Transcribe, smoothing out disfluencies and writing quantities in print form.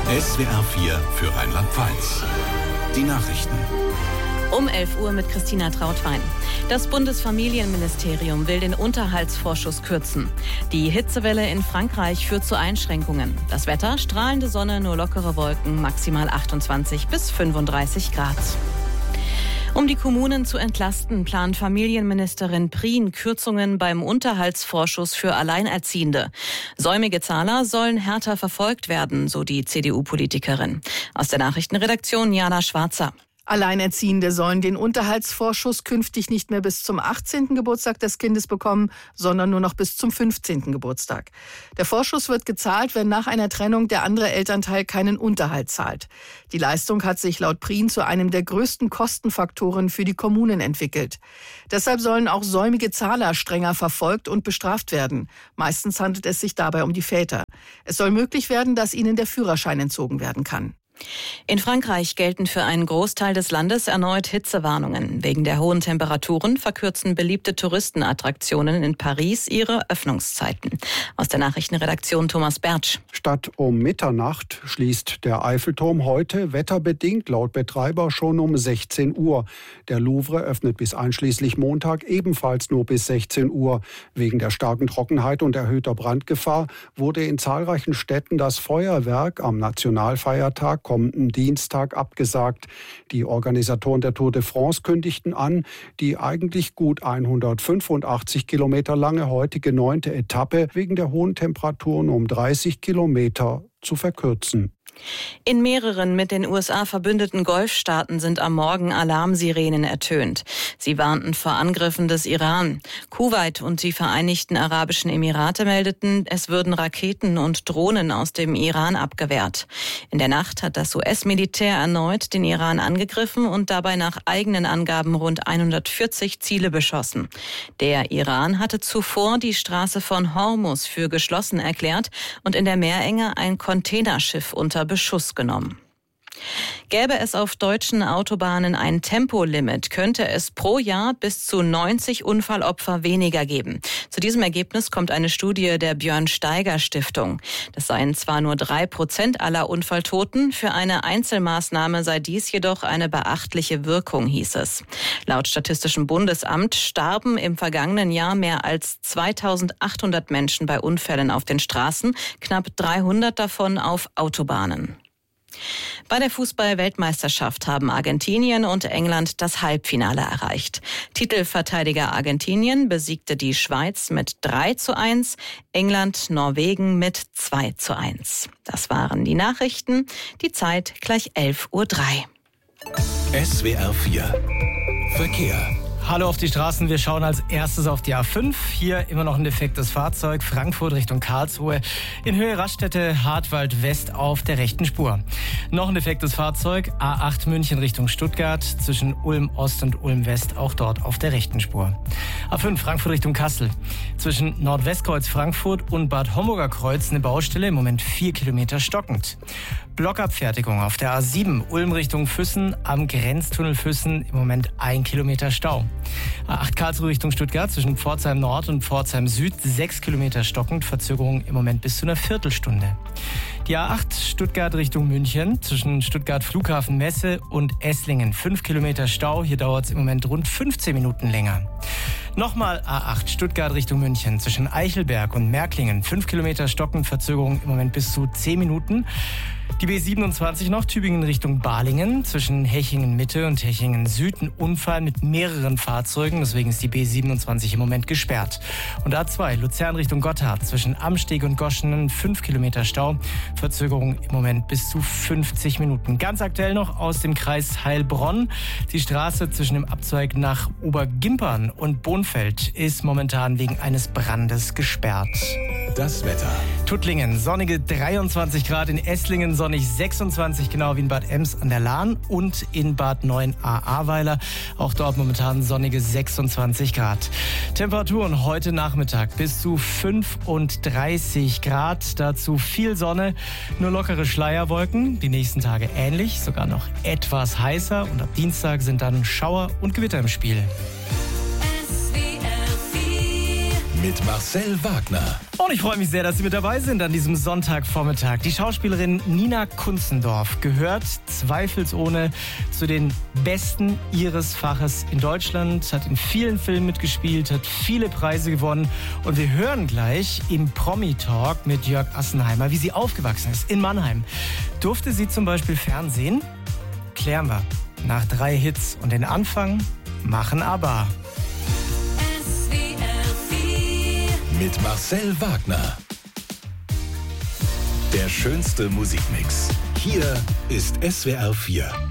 SWR 4 für Rheinland-Pfalz. Die Nachrichten. Um 11 Uhr mit Christina Trautwein. Das Bundesfamilienministerium will den Unterhaltsvorschuss kürzen. Die Hitzewelle in Frankreich führt zu Einschränkungen. Das Wetter: strahlende Sonne, nur lockere Wolken, maximal 28 bis 35 Grad. Um die Kommunen zu entlasten, plant Familienministerin Prien Kürzungen beim Unterhaltsvorschuss für Alleinerziehende. Säumige Zahler sollen härter verfolgt werden, so die CDU-Politikerin. Aus der Nachrichtenredaktion Jana Schwarzer. Alleinerziehende sollen den Unterhaltsvorschuss künftig nicht mehr bis zum 18. Geburtstag des Kindes bekommen, sondern nur noch bis zum 15. Geburtstag. Der Vorschuss wird gezahlt, wenn nach einer Trennung der andere Elternteil keinen Unterhalt zahlt. Die Leistung hat sich laut Prien zu einem der größten Kostenfaktoren für die Kommunen entwickelt. Deshalb sollen auch säumige Zahler strenger verfolgt und bestraft werden. Meistens handelt es sich dabei um die Väter. Es soll möglich werden, dass ihnen der Führerschein entzogen werden kann. In Frankreich gelten für einen Großteil des Landes erneut Hitzewarnungen. Wegen der hohen Temperaturen verkürzen beliebte Touristenattraktionen in Paris ihre Öffnungszeiten. Aus der Nachrichtenredaktion Thomas Bertsch. Statt um Mitternacht schließt der Eiffelturm heute wetterbedingt laut Betreiber schon um 16 Uhr. Der Louvre öffnet bis einschließlich Montag ebenfalls nur bis 16 Uhr. Wegen der starken Trockenheit und erhöhter Brandgefahr wurde in zahlreichen Städten das Feuerwerk am Nationalfeiertag kommenden Dienstag abgesagt. Die Organisatoren der Tour de France kündigten an, die eigentlich gut 185 Kilometer lange heutige 9. Etappe wegen der hohen Temperaturen um 30 Kilometer zu verkürzen. In mehreren mit den USA verbündeten Golfstaaten sind am Morgen Alarmsirenen ertönt. Sie warnten vor Angriffen des Iran. Kuwait und die Vereinigten Arabischen Emirate meldeten, es würden Raketen und Drohnen aus dem Iran abgewehrt. In der Nacht hat das US-Militär erneut den Iran angegriffen und dabei nach eigenen Angaben rund 140 Ziele beschossen. Der Iran hatte zuvor die Straße von Hormuz für geschlossen erklärt und in der Meerenge ein Containerschiff unter Beschuss genommen. Gäbe es auf deutschen Autobahnen ein Tempolimit, könnte es pro Jahr bis zu 90 Unfallopfer weniger geben. Zu diesem Ergebnis kommt eine Studie der Björn-Steiger-Stiftung. Das seien zwar nur 3% aller Unfalltoten, für eine Einzelmaßnahme sei dies jedoch eine beachtliche Wirkung, hieß es. Laut Statistischem Bundesamt starben im vergangenen Jahr mehr als 2800 Menschen bei Unfällen auf den Straßen, knapp 300 davon auf Autobahnen. Bei der Fußball-Weltmeisterschaft haben Argentinien und England das Halbfinale erreicht. Titelverteidiger Argentinien besiegte die Schweiz mit 3:1, England Norwegen mit 2:1. Das waren die Nachrichten. Die Zeit gleich 11:03 Uhr. SWR 4 Verkehr. Hallo auf die Straßen, wir schauen als erstes auf die A5. Hier immer noch ein defektes Fahrzeug, Frankfurt Richtung Karlsruhe. In Höhe Raststätte Hartwald West auf der rechten Spur. Noch ein defektes Fahrzeug, A8 München Richtung Stuttgart, zwischen Ulm Ost und Ulm West, auch dort auf der rechten Spur. A5 Frankfurt Richtung Kassel. Zwischen Nordwestkreuz Frankfurt und Bad Homburger Kreuz eine Baustelle, im Moment 4 Kilometer stockend. Blockabfertigung auf der A7 Ulm Richtung Füssen, am Grenztunnel Füssen, im Moment 1 Kilometer Stau. A8 Karlsruhe Richtung Stuttgart, zwischen Pforzheim Nord und Pforzheim Süd, 6 Kilometer stockend, Verzögerung im Moment bis zu einer Viertelstunde. Die A8 Stuttgart Richtung München, zwischen Stuttgart Flughafen Messe und Esslingen, 5 Kilometer Stau, hier dauert es im Moment rund 15 Minuten länger. Nochmal A8 Stuttgart Richtung München, zwischen Eichelberg und Märklingen, 5 Kilometer stockend, Verzögerung im Moment bis zu 10 Minuten. Die B27 noch, Tübingen Richtung Balingen, zwischen Hechingen Mitte und Hechingen Süd, ein Unfall mit mehreren Fahrzeugen, deswegen ist die B27 im Moment gesperrt. Und A2 Luzern Richtung Gotthard, zwischen Amsteg und Goschenen, 5 Kilometer Stau, Verzögerung im Moment bis zu 50 Minuten. Ganz aktuell noch aus dem Kreis Heilbronn, die Straße zwischen dem Abzweig nach Obergimpern und Bonfeld ist momentan wegen eines Brandes gesperrt. Das Wetter. Tuttlingen, sonnige 23 Grad, in Esslingen sonnig 26, genau wie in Bad Ems an der Lahn und in Bad 9a-Ahrweiler. Auch dort momentan sonnige 26 Grad. Temperaturen heute Nachmittag bis zu 35 Grad, dazu viel Sonne, nur lockere Schleierwolken. Die nächsten Tage ähnlich, sogar noch etwas heißer und ab Dienstag sind dann Schauer und Gewitter im Spiel. mit Marcel Wagner. Und ich freue mich sehr, dass Sie mit dabei sind an diesem Sonntagvormittag. Die Schauspielerin Nina Kunzendorf gehört zweifelsohne zu den Besten ihres Faches in Deutschland, hat in vielen Filmen mitgespielt, hat viele Preise gewonnen. Und wir hören gleich im Promi-Talk mit Jörg Assenheimer, wie sie aufgewachsen ist in Mannheim. Durfte sie zum Beispiel Fernsehen? Klären wir nach 3 Hits. Und den Anfang machen ABBA. Mit Marcel Wagner. Der schönste Musikmix. Hier ist SWR 4.